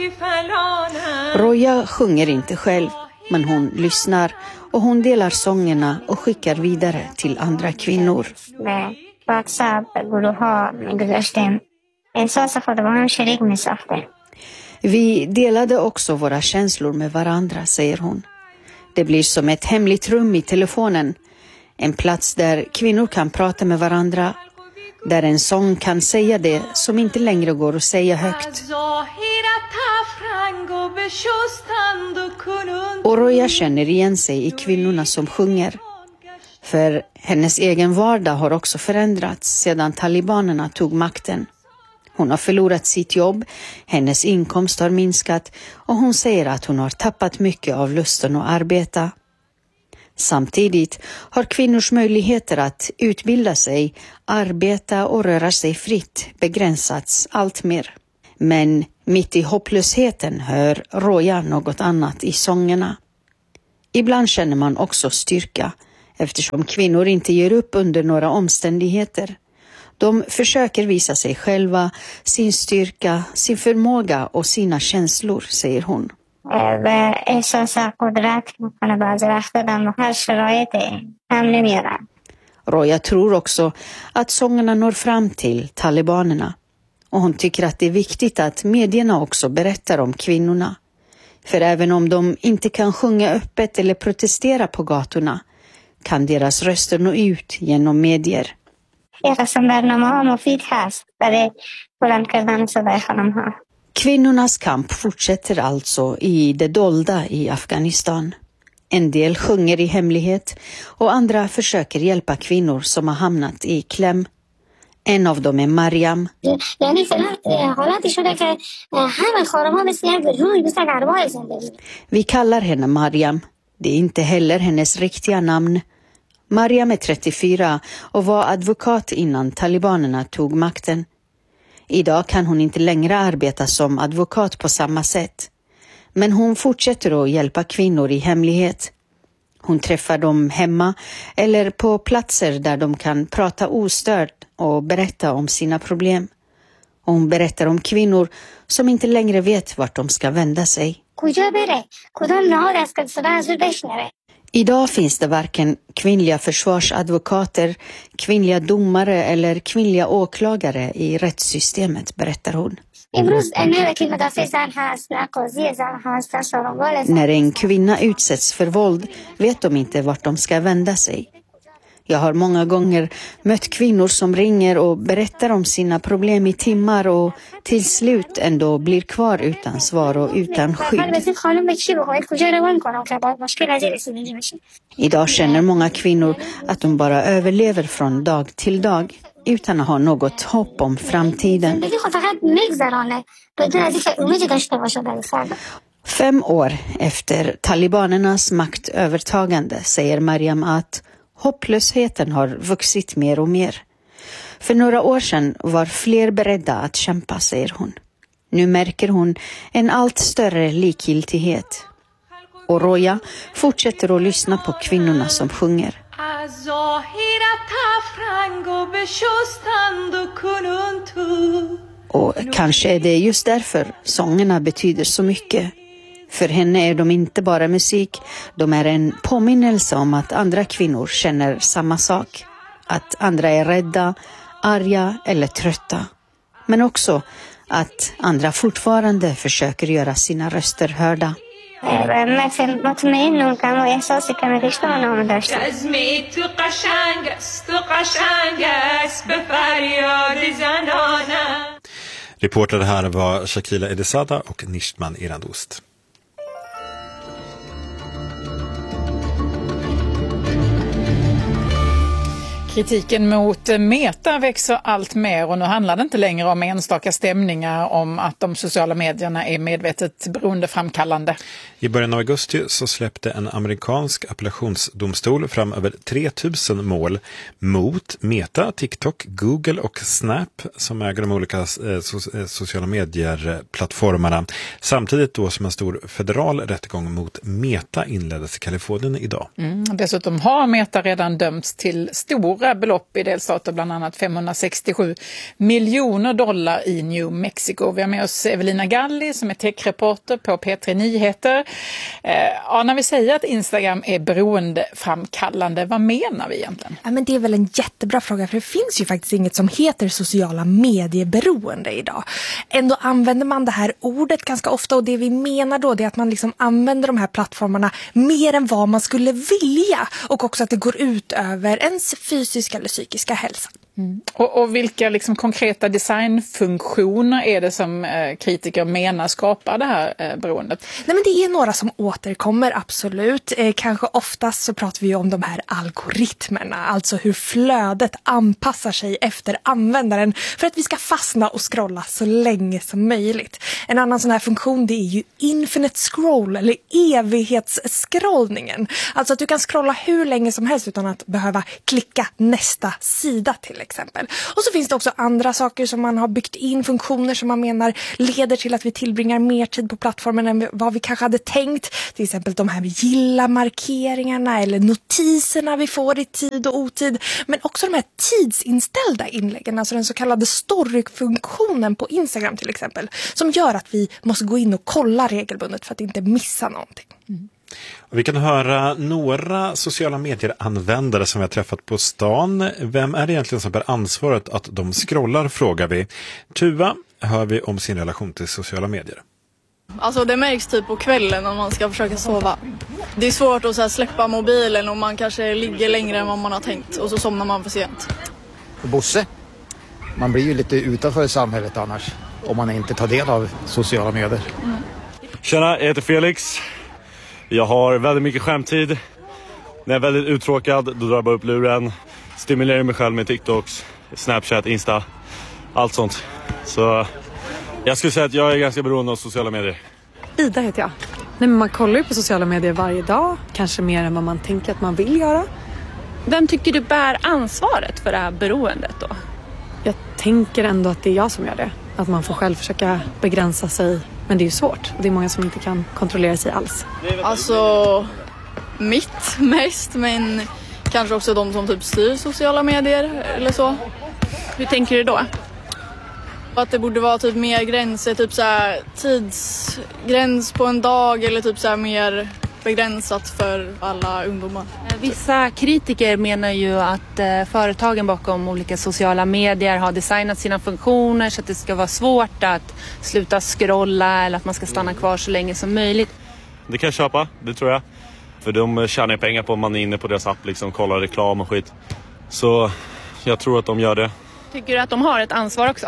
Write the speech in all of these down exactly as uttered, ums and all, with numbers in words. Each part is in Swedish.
Roja sjunger inte själv, men hon lyssnar och hon delar sångerna och skickar vidare till andra kvinnor. Vi delade också våra känslor med varandra, säger hon. Det blir som ett hemligt rum i telefonen. En plats där kvinnor kan prata med varandra. Där en sång kan säga det som inte längre går att säga högt. Och Roja känner igen sig i kvinnorna som sjunger. För hennes egen vardag har också förändrats sedan talibanerna tog makten. Hon har förlorat sitt jobb, hennes inkomst har minskat och hon säger att hon har tappat mycket av lusten att arbeta. Samtidigt har kvinnors möjligheter att utbilda sig, arbeta och röra sig fritt begränsats allt mer. Men mitt i hopplösheten hör Roja något annat i sångerna. Ibland känner man också styrka, eftersom kvinnor inte ger upp under några omständigheter. De försöker visa sig själva, sin styrka, sin förmåga och sina känslor, säger hon. Roja tror också att sångerna når fram till talibanerna. Och hon tycker att det är viktigt att medierna också berättar om kvinnorna. För även om de inte kan sjunga öppet eller protestera på gatorna kan deras röster nå ut genom medier. Kvinnornas kamp fortsätter alltså i det dolda i Afghanistan. En del sjunger i hemlighet och andra försöker hjälpa kvinnor som har hamnat i kläm. En av dem är Mariam. Vi kallar henne Mariam. Det är inte heller hennes riktiga namn. Mariam är trettiofyra och var advokat innan talibanerna tog makten. Idag kan hon inte längre arbeta som advokat på samma sätt. Men hon fortsätter att hjälpa kvinnor i hemlighet. Hon träffar dem hemma eller på platser där de kan prata ostört och berätta om sina problem. Och hon berättar om kvinnor som inte längre vet vart de ska vända sig. Idag finns det varken kvinnliga försvarsadvokater, kvinnliga domare eller kvinnliga åklagare i rättssystemet, berättar hon. När en kvinna utsätts för våld vet de inte vart de ska vända sig. Jag har många gånger mött kvinnor som ringer och berättar om sina problem i timmar och till slut ändå blir kvar utan svar och utan skydd. Idag känner många kvinnor att de bara överlever från dag till dag utan att ha något hopp om framtiden. Fem år efter talibanernas maktövertagande säger Mariam att hopplösheten har vuxit mer och mer. För några år sedan var fler beredda att kämpa, säger hon. Nu märker hon en allt större likgiltighet. Och Roja fortsätter att lyssna på kvinnorna som sjunger. Och kanske är det just därför sångerna betyder så mycket. För henne är de inte bara musik, de är en påminnelse om att andra kvinnor känner samma sak. Att andra är rädda, arga eller trötta. Men också att andra fortfarande försöker göra sina röster hörda. Reporter här var Shakila Edesada och Nishtman Irandost. Kritiken mot Meta växer allt mer och nu handlar det inte längre om enstaka stämningar om att de sociala medierna är medvetet beroendeframkallande. I början av augusti så släppte en amerikansk appellationsdomstol fram över tre tusen mål mot Meta, TikTok, Google och Snap som äger de olika so- sociala medierplattformarna. Samtidigt då som en stor federal rättegång mot Meta inleddes i Kalifornien idag. Mm, dessutom har Meta redan dömts till stor stora belopp i delstater, bland annat femhundrasextiosju miljoner dollar i New Mexico. Vi har med oss Evelina Galli som är techreporter på P tre Nyheter. Eh, ja, när vi säger att Instagram är beroendeframkallande, vad menar vi egentligen? Ja, men det är väl en jättebra fråga, för det finns ju faktiskt inget som heter sociala medieberoende idag. Ändå använder man det här ordet ganska ofta, och det vi menar då är att man liksom använder de här plattformarna mer än vad man skulle vilja, och också att det går ut över ens fysiska eller psykiska hälsa. Mm. Och, och vilka liksom konkreta designfunktioner är det som eh, kritiker menar skapar det här eh, beroendet? Nej, men det är några som återkommer, absolut. Eh, kanske oftast så pratar vi om de här algoritmerna, alltså hur flödet anpassar sig efter användaren för att vi ska fastna och scrolla så länge som möjligt. En annan sån här funktion, det är ju infinite scroll eller evighetsskrollningen. Alltså att du kan scrolla hur länge som helst utan att behöva klicka nästa sida till exempel. Och så finns det också andra saker som man har byggt in, funktioner som man menar leder till att vi tillbringar mer tid på plattformen än vad vi kanske hade tänkt. Till exempel de här gilla-markeringarna eller notiserna vi får i tid och otid. Men också de här tidsinställda inläggen, alltså den så kallade story-funktionen på Instagram till exempel, som gör att vi måste gå in och kolla regelbundet för att inte missa någonting. Mm. Och vi kan höra några sociala medier-användare som vi har träffat på stan. Vem är det egentligen som bär ansvaret att de scrollar, frågar vi. Tuva hör vi om sin relation till sociala medier. Alltså det märks typ på kvällen när man ska försöka sova. Det är svårt att så här släppa mobilen och man kanske ligger längre än vad man har tänkt. Och så somnar man för sent. Bosse, man blir ju lite utanför samhället annars om man inte tar del av sociala medier. Mm. Tjena, jag heter Felix. Jag har väldigt mycket skärmtid. När jag är väldigt uttråkad, då drar jag bara upp luren. Stimulerar mig själv med TikToks, Snapchat, Insta, allt sånt. Så jag skulle säga att jag är ganska beroende av sociala medier. Ida heter jag. Nej, men man kollar ju på sociala medier varje dag. Kanske mer än vad man tänker att man vill göra. Vem tycker du bär ansvaret för det här beroendet då? Jag tänker ändå att det är jag som gör det. Att man får själv försöka begränsa sig. Men det är ju svårt. Det är många som inte kan kontrollera sig alls. Alltså mitt mest, men kanske också de som typ styr sociala medier eller så. Hur tänker du då? Att det borde vara typ mer gränser, typ så här tidsgräns på en dag eller typ så här mer begränsat för alla ungdomar. Vissa kritiker menar ju att eh, företagen bakom olika sociala medier har designat sina funktioner så att det ska vara svårt att sluta scrolla eller att man ska stanna kvar så länge som möjligt. Det kan jag köpa, det tror jag. För de tjänar pengar på om man är inne på deras app, liksom kollar reklam och skit. Så jag tror att de gör det. Tycker du att de har ett ansvar också?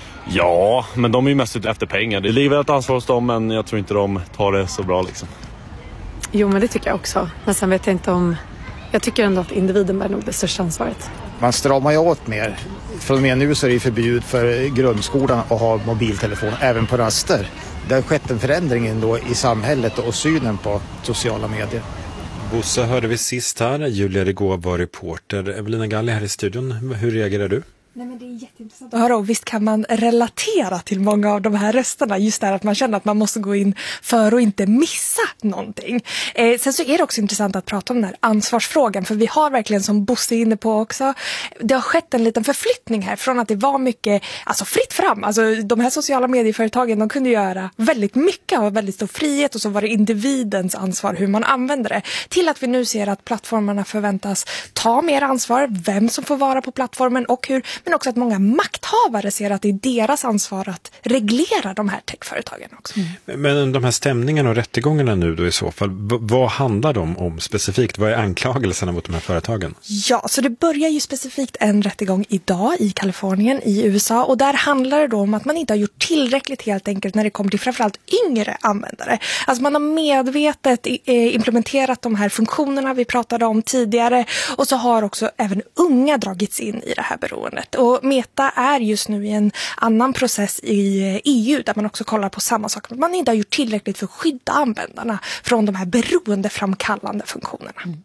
Ja, men de är ju mest ute efter pengar. Det ligger väl ett ansvar hos dem, men jag tror inte de tar det så bra liksom. Jo, men det tycker jag också. Men sen vet jag inte om... Jag tycker ändå att individen bär nog det största ansvaret. Man stramar ju åt mer. Från och med nu så är det förbjud för grundskolan att ha mobiltelefon även på raster. Det har skett en förändring ändå i samhället och synen på sociala medier. Bosse hörde vi sist här. Julia Regå var reporter. Evelina Galli här i studion. Hur reagerar du? Nej, men det är jätteintressant att höra, och visst kan man relatera till många av de här rösterna, just där att man känner att man måste gå in för att inte missa någonting. Eh, sen så är det också intressant att prata om den här ansvarsfrågan, för vi har verkligen, som Bosse är inne på också, det har skett en liten förflyttning här från att det var mycket, alltså fritt fram, alltså de här sociala medieföretagen, de kunde göra väldigt mycket och väldigt stor frihet, och så var det individens ansvar hur man använder det, till att vi nu ser att plattformarna förväntas ta mer ansvar, vem som får vara på plattformen och hur. Men också att många makthavare ser att det är deras ansvar att reglera de här techföretagen också. Mm. Men de här stämningarna och rättegångarna nu då i så fall, v- vad handlar de om specifikt? Vad är anklagelserna mot de här företagen? Ja, så det börjar ju specifikt en rättegång idag i Kalifornien i U S A, och där handlar det då om att man inte har gjort tillräckligt helt enkelt när det kommer till framförallt yngre användare. Alltså man har medvetet implementerat de här funktionerna vi pratade om tidigare, och så har också även unga dragits in i det här beroendet. Och Meta är just nu i en annan process i E U där man också kollar på samma sak. Man inte har gjort tillräckligt för att skydda användarna från de här beroendeframkallande funktionerna. Mm.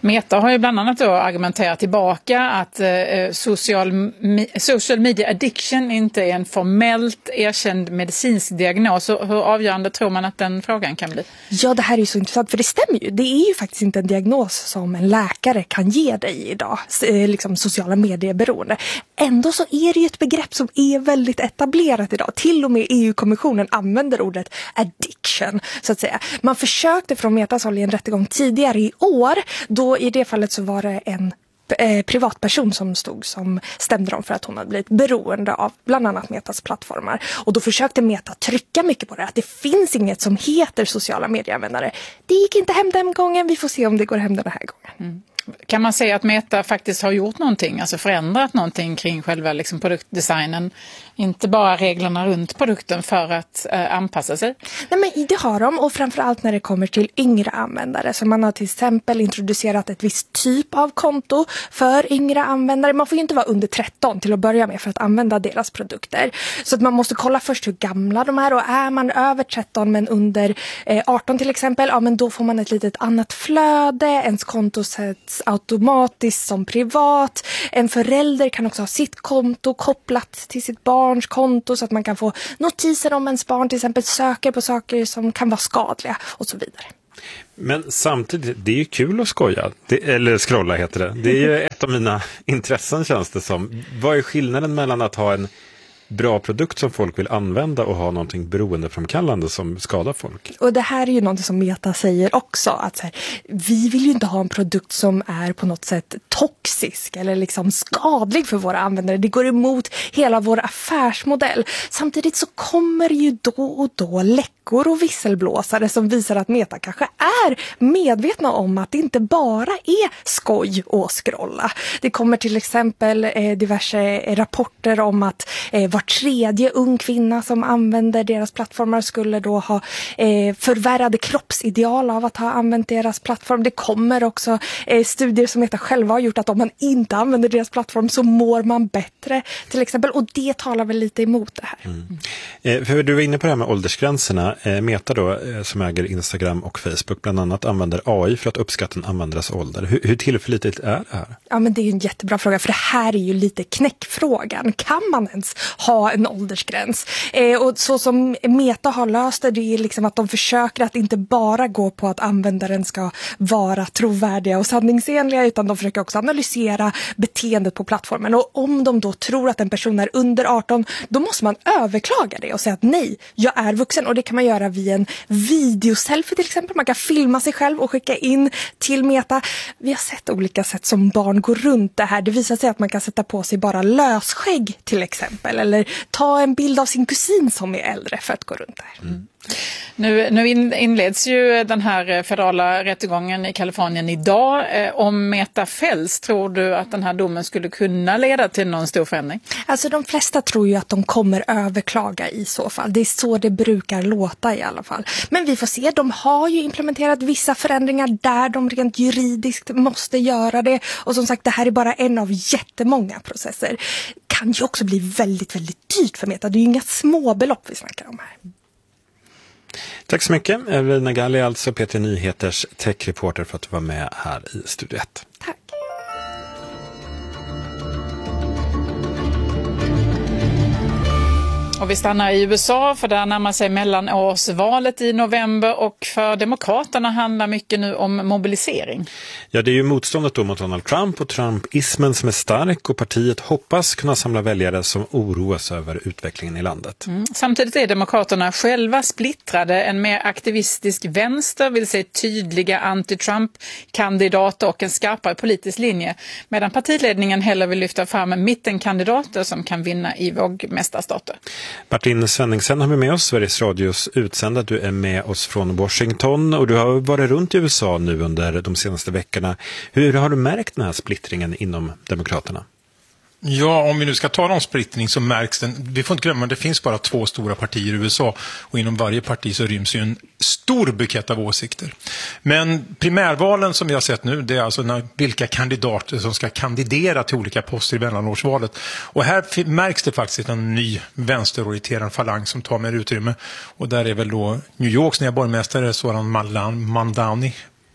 Meta har ju bland annat då argumenterat tillbaka att eh, social, me- social media addiction inte är en formellt erkänd medicinsk diagnos. Så hur avgörande tror man att den frågan kan bli? Ja, det här är ju så intressant, för det stämmer ju. Det är ju faktiskt inte en diagnos som en läkare kan ge dig idag, liksom sociala medieberoende. Ändå så är det ju ett begrepp som är väldigt etablerat idag. Till och med E U-kommissionen använder ordet addiction, så att säga. Man försökte från Metas håll i en rättegång tidigare i år, då i det fallet så var det en eh, privatperson som stod som stämde dem för att hon hade blivit beroende av bland annat Metas plattformar. Och då försökte Meta trycka mycket på det, att det finns inget som heter sociala medieanvändare. Det gick inte hem den gången, vi får se om det går hem den här gången. Mm. Kan man säga att Meta faktiskt har gjort någonting, alltså förändrat någonting kring själva liksom produktdesignen, inte bara reglerna runt produkten för att eh, anpassa sig? Nej, men det har de, och framförallt när det kommer till yngre användare. Så man har till exempel introducerat ett visst typ av konto för yngre användare. Man får ju inte vara under tretton till att börja med för att använda deras produkter. Så att man måste kolla först hur gamla de är, och är man över tretton men under eh, arton till exempel, ja men då får man ett litet annat flöde, ens konto sätts automatiskt som privat. En förälder kan också ha sitt konto kopplat till sitt barns konto så att man kan få notiser om ens barn till exempel söker på saker som kan vara skadliga och så vidare. Men samtidigt, det är ju kul att skoja. Det, eller scrolla heter det. Det är ju ett av mina intressen, känns det som. Vad är skillnaden mellan att ha en bra produkt som folk vill använda och ha någonting beroendeframkallande som skadar folk? Och det här är ju något som Meta säger också, att så här, vi vill ju inte ha en produkt som är på något sätt toxisk eller liksom skadlig för våra användare. Det går emot hela vår affärsmodell. Samtidigt så kommer ju då och då läckor och visselblåsare som visar att Meta kanske är medvetna om att det inte bara är skoj och scrolla. Det kommer till exempel eh, diverse rapporter om att eh, var tredje ung kvinna som använder deras plattformar skulle då ha eh, förvärrade kroppsideal av att ha använt deras plattform. Det kommer också eh, studier som Meta själva har gjort att om man inte använder deras plattform så mår man bättre till exempel, och det talar väl lite emot det här. Mm. Eh, för du var inne på det här med åldersgränserna. Eh, Meta då, eh, som äger Instagram och Facebook bland annat, använder A I för att uppskatta en användares ålder. Hur, hur tillförlitligt är det här? Ja, men det är en jättebra fråga, för det här är ju lite knäckfrågan. Kan man ens ha en åldersgräns? Eh, och så som Meta har löst det, det är liksom att de försöker att inte bara gå på att användaren ska vara trovärdiga och sanningsenliga, utan de försöker också analysera beteendet på plattformen. Och om de då tror att en person är under arton, då måste man överklaga det och säga att nej, jag är vuxen. Och det kan man göra via en videoselfie till exempel. Man kan filma sig själv och skicka in till Meta. Vi har sett olika sätt som barn går runt det här. Det visar sig att man kan sätta på sig bara lösskägg till exempel, eller ta en bild av sin kusin som är äldre för att gå runt där. Mm. Nu, nu inleds ju den här federala rättegången i Kalifornien idag. Eh, om Meta fälls, tror du att den här domen skulle kunna leda till någon stor förändring? Alltså de flesta tror ju att de kommer överklaga i så fall. Det är så det brukar låta i alla fall. Men vi får se, de har ju implementerat vissa förändringar där de rent juridiskt måste göra det. Och som sagt, det här är bara en av jättemånga processer. Kan ju också bli väldigt, väldigt dyrt för Meta. Det är ju inga små belopp vi snackar om här. Tack så mycket, Evelina Galli, alltså P T Nyheters tech-reporter, för att du var med här i Studio ett. Tack. Och vi stannar i U S A, för där närmar sig mellanårsvalet i november, och för Demokraterna handlar mycket nu om mobilisering. Ja, det är ju motståndet då mot Donald Trump och Trumpismen som är stark, och partiet hoppas kunna samla väljare som oroas över utvecklingen i landet. Mm. Samtidigt är Demokraterna själva splittrade. En mer aktivistisk vänster vill se tydliga anti-Trump-kandidater och en skarpare politisk linje, medan partiledningen hellre vill lyfta fram mittenkandidater som kan vinna i vågmästarstater. Martin Svenningsen har vi med oss, Sveriges Radios utsända. Du är med oss från Washington och du har varit runt i U S A nu under de senaste veckorna. Hur har du märkt den här splittringen inom Demokraterna? Ja, om vi nu ska tala om splittring så märks den. Vi får inte glömma att det finns bara två stora partier i U S A, och inom varje parti så ryms ju en stor bukett av åsikter. Men primärvalen som vi har sett nu, det är alltså när, vilka kandidater som ska kandidera till olika poster i mellanårsvalet. Och här märks det faktiskt en ny vänsterorienterad falang som tar mer utrymme. Och där är väl då New Yorks nya borgmästare Zoran Mandani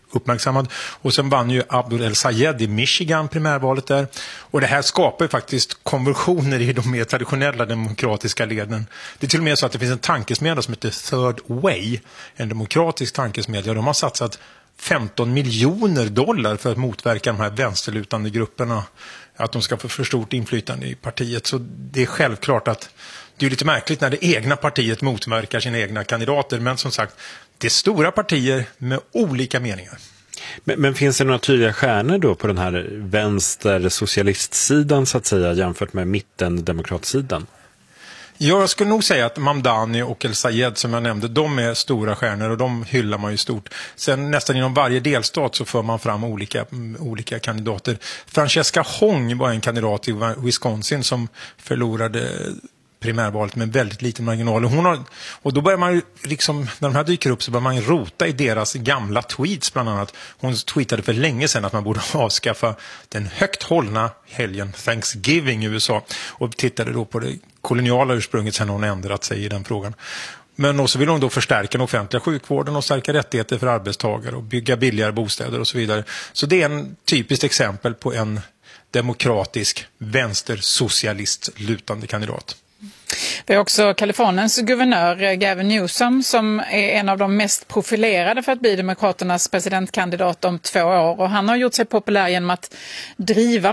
uppmärksammad. Och sen vann ju Abdul El-Sayed i Michigan primärvalet där. Och det här skapar ju faktiskt konversioner i de mer traditionella demokratiska leden. Det är till och med så att det finns en tankesmedja som heter Third Way, en demokratisk tankesmedja. De har satsat femton miljoner dollar för att motverka de här vänsterlutande grupperna, att de ska få för stort inflytande i partiet. Så det är självklart att det är lite märkligt när det egna partiet motverkar sina egna kandidater. Men som sagt, det är stora partier med olika meningar. Men, men finns det några tydliga stjärnor då på den här vänster-socialistsidan så att säga jämfört med mitten-demokratsidan? Jag skulle nog säga att Mamdani och El-Sayed som jag nämnde, de är stora stjärnor och de hyllar man ju stort. Sen nästan inom varje delstat så för man fram olika, olika kandidater. Francesca Hong var en kandidat i Wisconsin som förlorade primärvalet med väldigt liten marginal. Hon har, och då börjar man ju liksom, när de här dyker upp så börjar man ju rota i deras gamla tweets bland annat. Hon tweetade för länge sedan att man borde avskaffa den högt hållna helgen Thanksgiving i U S A och tittade då på det koloniala ursprunget sen hon ändrat sig i den frågan. Men också vill hon då förstärka den offentliga sjukvården och stärka rättigheter för arbetstagare och bygga billigare bostäder och så vidare. Så det är en typiskt exempel på en demokratisk vänstersocialist lutande kandidat. Vi har också Kaliforniens guvernör Gavin Newsom som är en av de mest profilerade för att bli Demokraternas presidentkandidat om två år. Och han har gjort sig populär genom att driva